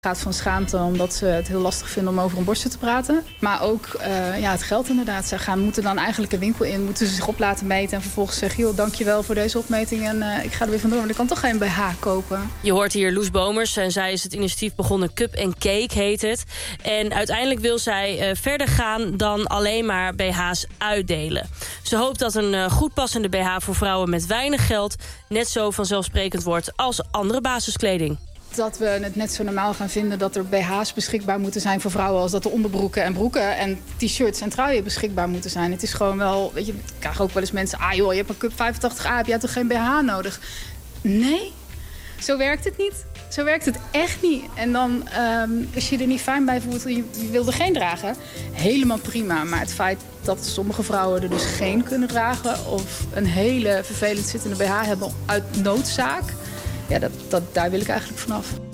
Het gaat van schaamte omdat ze het heel lastig vinden om over hun borsten te praten. Maar ook het geld inderdaad. Ze moeten dan eigenlijk een winkel in, moeten ze zich op laten meten en vervolgens zeggen, joh, dankjewel voor deze opmeting en ik ga er weer vandoor, want ik kan toch geen BH kopen. Je hoort hier Loes Bomers en zij is het initiatief begonnen, Cup & Cake heet het. En uiteindelijk wil zij verder gaan dan alleen maar BH's uitdelen. Ze hoopt dat een goed passende BH voor vrouwen met weinig geld net zo vanzelfsprekend wordt als andere basiskleding. Dat we het net zo normaal gaan vinden dat er BH's beschikbaar moeten zijn voor vrouwen, als dat er onderbroeken en broeken en t-shirts en truien beschikbaar moeten zijn. Het is gewoon wel, weet je, ik krijg ook wel eens mensen, joh, je hebt een Cup 85A, heb jij toch geen BH nodig? Nee, zo werkt het niet. Zo werkt het echt niet. En dan, als je er niet fijn bij voelt, je wil er geen dragen, helemaal prima. Maar het feit dat sommige vrouwen er dus geen kunnen dragen of een hele vervelend zittende BH hebben uit noodzaak, ja, daar wil ik eigenlijk vanaf.